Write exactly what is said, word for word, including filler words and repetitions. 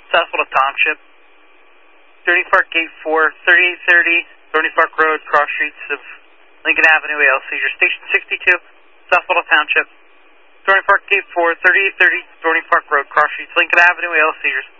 South Little Township. Stony Park Gate four, thirty-eight thirty, Stony Park Road, cross streets of Lincoln Avenue, A L seizure. Station sixty-two, South Little Township. Stony Park Gate four, thirty-eight thirty, Stony Park Road, cross streets, Lincoln Avenue, A L seizures.